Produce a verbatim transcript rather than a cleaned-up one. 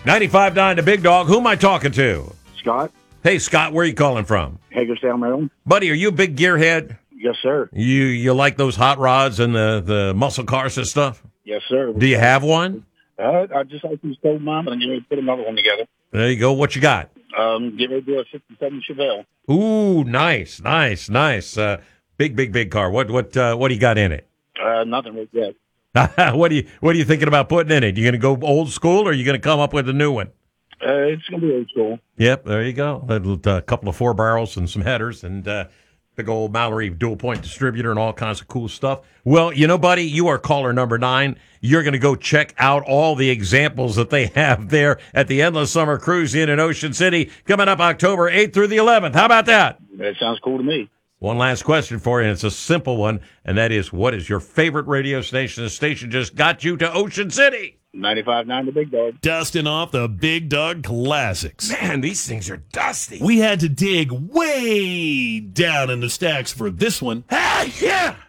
ninety-five point nine, the Big Dog. Who am I talking to? Scott, Hey, Scott, where are you calling from? Hagerstown, Maryland. Buddy, are you a big gearhead? Yes, sir. You you like those hot rods and the, the muscle cars and stuff? Yes, sir. Do you have one? Uh, I just like to stole mine, but I'm going to put another one together. There you go. What you got? Um, get ready to do a sixty-seven Chevelle. Ooh, nice, nice, nice. Uh, big, big, big car. What what uh, what do you got in it? Uh, nothing right yet. what do you what are you thinking about putting in it? You going to go old school, or are you going to come up with a new one? Uh, it's going to be old school. Yep, there you go. A uh, couple of four barrels and some headers and uh, big old Mallory dual point distributor and all kinds of cool stuff. Well, you know, buddy, you are caller number nine. You're going to go check out all the examples that they have there at the Endless Summer Cruise Inn in Ocean City coming up October eighth through the eleventh. How about that? That sounds cool to me. One last question for you, and it's a simple one, and that is, what is your favorite radio station? The station just got you to Ocean City. ninety-five point nine, the Big Dog. Dusting off the Big Dog Classics. Man, these things are dusty. We had to dig way down in the stacks for this one. Ah, yeah!